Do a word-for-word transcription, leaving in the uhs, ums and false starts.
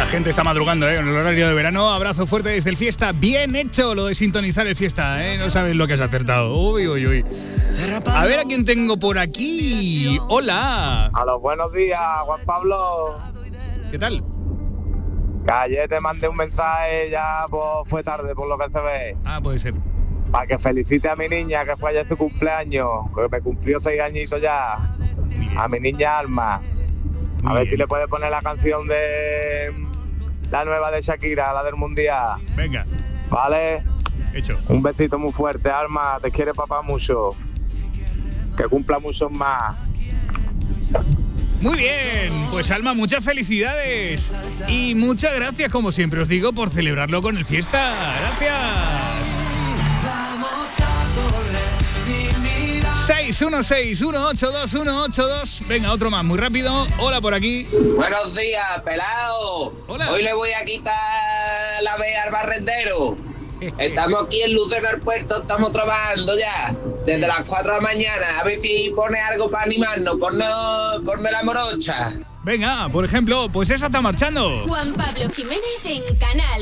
gente está madrugando, ¿eh? En el horario de verano. Abrazo fuerte desde el Fiesta. Bien hecho lo de sintonizar el Fiesta, ¿eh? No sabes lo que has acertado. Uy, uy, uy. A ver a quién tengo por aquí. Hola. A los buenos días, Juan Pablo. ¿Qué tal? Que ayer te mandé un mensaje, ya pues, fue tarde por lo que se ve. Ah, puede ser. Para que felicite a mi niña, que fue ayer su cumpleaños, que me cumplió seis añitos ya. A mi niña Alma. A ver si le puede poner la canción de la nueva de Shakira, la del Mundial. Venga. ¿Vale? Hecho. Un besito muy fuerte, Alma. Te quiere papá mucho. Que cumpla muchos más. Muy bien, pues Alma, muchas felicidades. Y muchas gracias, como siempre os digo, por celebrarlo con el Fiesta. Gracias. seis uno seis, uno ocho dos, uno ocho dos. Venga, otro más, muy rápido. Hola por aquí. Buenos días, pelado. Hola. Hoy le voy a quitar la B al barrendero. Estamos aquí en Luz del Aeropuerto, estamos trabajando ya desde las cuatro de la mañana. A ver si pone algo para animarnos. Ponme, ponme la morocha. Venga, por ejemplo, pues esa está marchando. Juan Pablo Jiménez en Canal